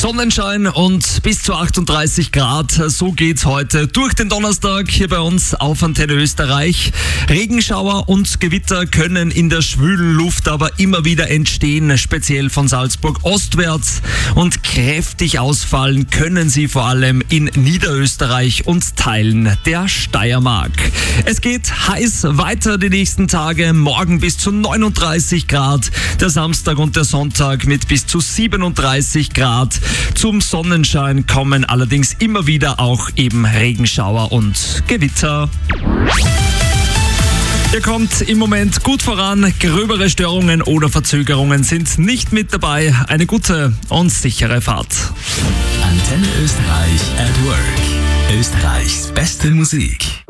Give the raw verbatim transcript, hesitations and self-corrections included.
Sonnenschein und bis zu achtunddreißig Grad. So geht's heute durch den Donnerstag hier bei uns auf Antenne Österreich. Regenschauer und Gewitter können in der schwülen Luft aber immer wieder entstehen, speziell von Salzburg ostwärts. Und kräftig ausfallen können sie vor allem in Niederösterreich und Teilen der Steiermark. Es geht heiß weiter die nächsten Tage. Morgen bis zu neununddreißig Grad. Der Samstag und der Sonntag mit bis zu siebenunddreißig Grad. Zum Sonnenschein kommen allerdings immer wieder auch eben Regenschauer und Gewitter. Ihr kommt im Moment gut voran. Gröbere Störungen oder Verzögerungen sind nicht mit dabei. Eine gute und sichere Fahrt. Antenne Österreich at Work. Österreichs beste Musik.